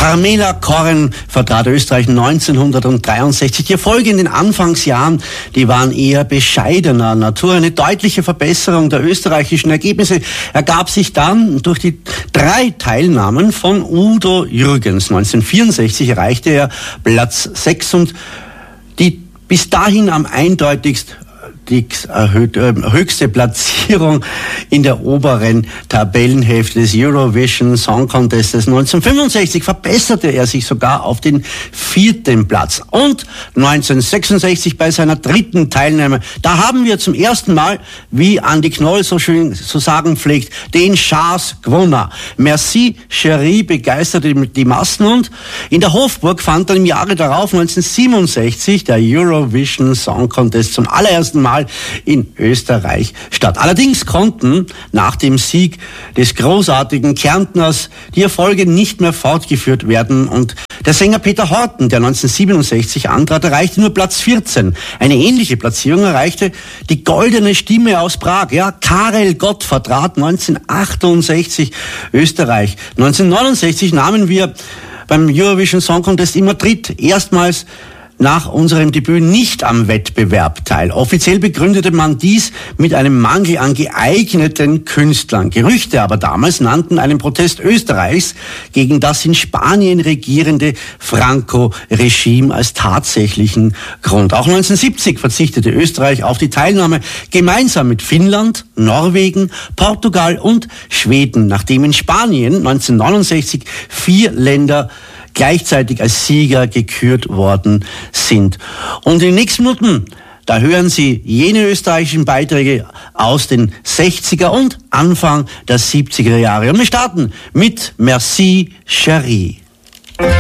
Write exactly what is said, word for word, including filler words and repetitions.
Carmela Corren vertrat Österreich neunzehnhundertdreiundsechzig. Die Erfolge in den Anfangsjahren, die waren eher bescheidener Natur. Eine deutliche Verbesserung der österreichischen Ergebnisse ergab sich dann durch die drei Teilnahmen von Udo Jürgens. neunzehnhundertvierundsechzig erreichte er Platz sechs und die bis dahin am eindeutigst die erhöht, äh, höchste Platzierung in der oberen Tabellenhälfte des Eurovision Song Contests. neunzehnhundertfünfundsechzig verbesserte er sich sogar auf den vierten Platz. Und neunzehnhundertsechsundsechzig bei seiner dritten Teilnahme, da haben wir zum ersten Mal, wie Andi Knoll so schön zu sagen pflegt, den Chance gewonnen. Merci Chérie begeisterte die Massen und in der Hofburg fand dann im Jahre darauf, neunzehnhundertsiebenundsechzig, der Eurovision Song Contest zum allerersten Mal in Österreich statt. Allerdings konnten nach dem Sieg des großartigen Kärntners die Erfolge nicht mehr fortgeführt werden und der Sänger Peter Horten, der neunzehnhundertsiebenundsechzig antrat, erreichte nur Platz vierzehn. Eine ähnliche Platzierung erreichte die goldene Stimme aus Prag. Ja, Karel Gott vertrat neunzehnhundertachtundsechzig Österreich. neunzehnhundertneunundsechzig nahmen wir beim Eurovision Song Contest in Madrid erstmals nach unserem Debüt nicht am Wettbewerb teil. Offiziell begründete man dies mit einem Mangel an geeigneten Künstlern. Gerüchte aber damals nannten einen Protest Österreichs gegen das in Spanien regierende Franco-Regime als tatsächlichen Grund. Auch neunzehnhundertsiebzig verzichtete Österreich auf die Teilnahme gemeinsam mit Finnland, Norwegen, Portugal und Schweden, nachdem in Spanien neunzehnhundertneunundsechzig vier Länder gleichzeitig als Sieger gekürt worden sind. Und in den nächsten Minuten, da hören Sie jene österreichischen Beiträge aus den sechziger und Anfang der siebziger Jahre. Und wir starten mit Merci Chérie.